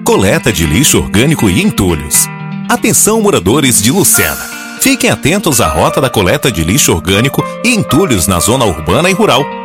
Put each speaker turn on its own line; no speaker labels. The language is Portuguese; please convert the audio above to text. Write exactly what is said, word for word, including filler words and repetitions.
Coleta de lixo orgânico e entulhos. Atenção, moradores de Lucena. Fiquem atentos à rota da coleta de lixo orgânico e entulhos na zona urbana e rural.